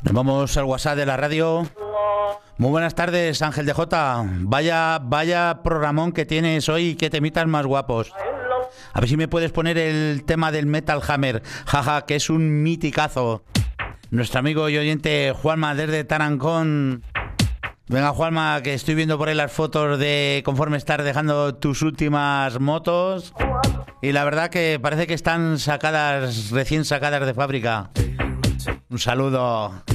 Nos vamos al WhatsApp de la radio. Muy buenas tardes, Ángel de Jota. Vaya programón que tienes hoy, qué temitas más guapos. A ver si me puedes poner el tema del Metal Hammer, jaja, que es un miticazo. Nuestro amigo y oyente Juanma desde Tarancón. Venga, Juanma, que estoy viendo por ahí las fotos de conforme estás dejando tus últimas motos. Y la verdad que parece que están recién sacadas de fábrica. Un saludo.